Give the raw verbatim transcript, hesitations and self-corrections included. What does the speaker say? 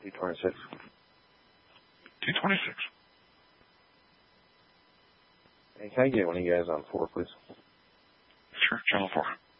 T twenty-six. T twenty-six. Hey, can I get one of you guys on four, please? Sure, channel four.